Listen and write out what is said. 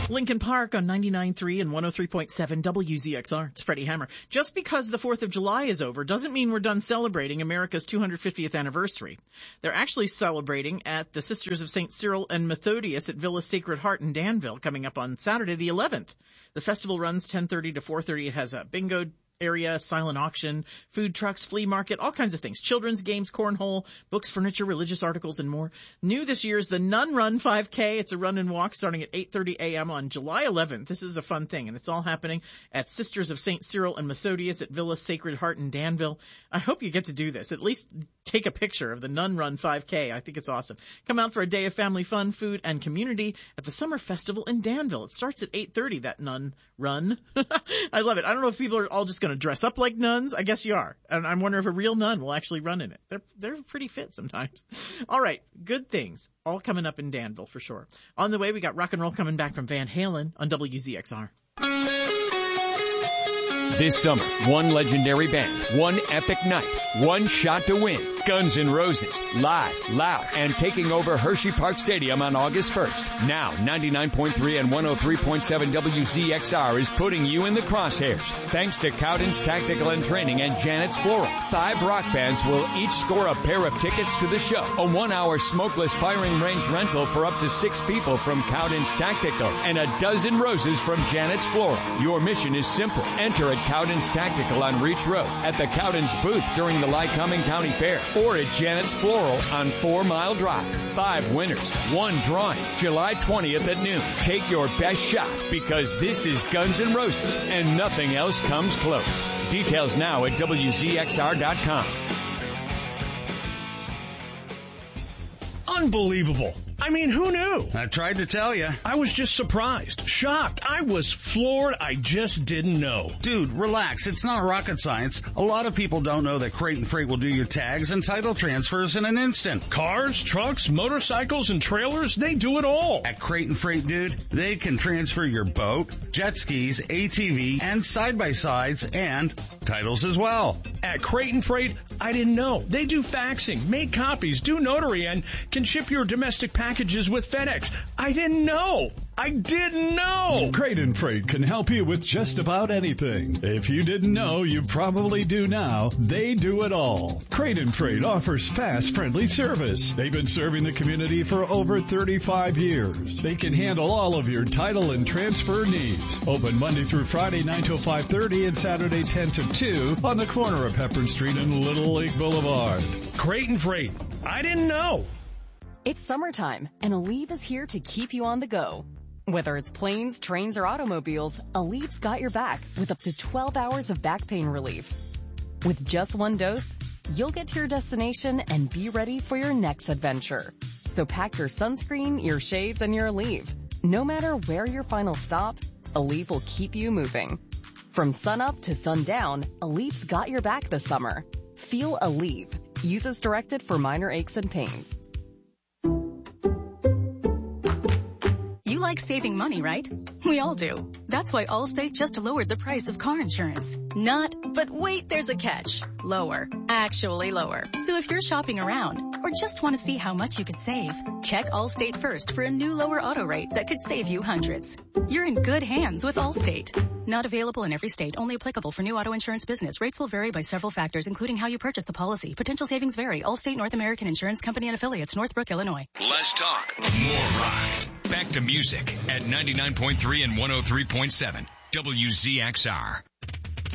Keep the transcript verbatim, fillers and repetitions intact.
Lincoln Park on ninety-nine point three and one oh three point seven W Z X R. It's Freddie Hammer. Just because the fourth of July is over doesn't mean we're done celebrating America's two hundred fiftieth anniversary. They're actually celebrating at the Sisters of Saint Cyril and Methodius at Villa Sacred Heart in Danville coming up on Saturday the eleventh. The festival runs ten thirty to four thirty. It has a bingo area, silent auction, food trucks, flea market, all kinds of things. Children's games, cornhole, books, furniture, religious articles, and more. New this year is the Nun Run five K. It's a run and walk starting at eight thirty a.m. on July eleventh. This is a fun thing, and it's all happening at Sisters of Saint Cyril and Methodius at Villa Sacred Heart in Danville. I hope you get to do this. At least take a picture of the Nun Run five K. I think it's awesome. Come out for a day of family fun, food, and community at the Summer Festival in Danville. It starts at eight thirty, that Nun Run. I love it. I don't know if people are all just going to dress up like nuns. I guess you are. And I'm wondering if a real nun will actually run in it. They're, they're pretty fit sometimes. All right. Good things. All coming up in Danville for sure. On the way, we got rock and roll coming back from Van Halen on W Z X R. This summer, one legendary band, one epic night, one shot to win. Guns N' Roses, live, loud, and taking over Hershey Park Stadium on August first. Now, ninety-nine point three and one oh three point seven W Z X R is putting you in the crosshairs. Thanks to Cowden's Tactical and Training and Janet's Floral. Five rock bands will each score a pair of tickets to the show. A one-hour smokeless firing range rental for up to six people from Cowden's Tactical, and a dozen roses from Janet's Floral. Your mission is simple. Enter at Cowden's Tactical on Reach Road, at the Cowden's booth during the Lycoming County Fair, or at Janet's Floral on Four Mile Drive. Five winners, one drawing, July twentieth at noon. Take your best shot, because this is Guns N' Roses, and nothing else comes close. Details now at W Z X R dot com. Unbelievable. I mean, who knew? I tried to tell you. I was just surprised, shocked. I was floored. I just didn't know. Dude, relax. It's not rocket science. A lot of people don't know that Creighton Freight will do your tags and title transfers in an instant. Cars, trucks, motorcycles, and trailers, they do it all. At Creighton Freight, dude, they can transfer your boat, jet skis, A T V, and side-by-sides, and titles as well. At Creighton Freight, I didn't know. They do faxing, make copies, do notary, and can ship your domestic packages with FedEx. I didn't know. I didn't know. Creighton Freight can help you with just about anything. If you didn't know, you probably do now. They do it all. Creighton Freight offers fast, friendly service. They've been serving the community for over thirty-five years. They can handle all of your title and transfer needs. Open Monday through Friday, nine till five thirty, and Saturday, ten to two, on the corner of Pepper Street and Little Lake Boulevard. Creighton Freight. I didn't know. It's summertime, and Aleve is here to keep you on the go. Whether it's planes, trains, or automobiles, Aleve's got your back with up to twelve hours of back pain relief. With just one dose, you'll get to your destination and be ready for your next adventure. So pack your sunscreen, your shades, and your Aleve. No matter where your final stop, Aleve will keep you moving. From sunup to sundown, Aleve's got your back this summer. Feel Aleve. Use as directed for minor aches and pains. You like saving money, right? We all do. That's why Allstate just lowered the price of car insurance. Not, but wait, there's a catch. Lower. Actually lower. So if you're shopping around or just want to see how much you could save, check Allstate first for a new lower auto rate that could save you hundreds. You're in good hands with Allstate. Not available in every state. Only applicable for new auto insurance business. Rates will vary by several factors, including how you purchase the policy. Potential savings vary. Allstate North American Insurance Company and affiliates. Northbrook, Illinois. Less talk, more rock. Back to music at ninety-nine point three and one oh three point seven W Z X R.